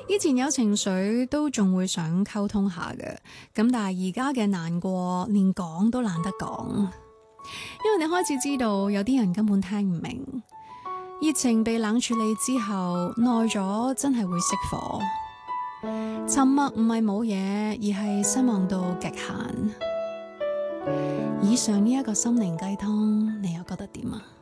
以前有情緒都仲會想溝通下嘅，咁但係而家嘅難過連講都懶得講，因為你開始知道有啲人根本聽唔明，熱情被冷處理之後，耐咗真係會熄火。沉默唔係冇嘢，而係失望到極限。以上呢一個心靈雞湯，你又覺得點啊？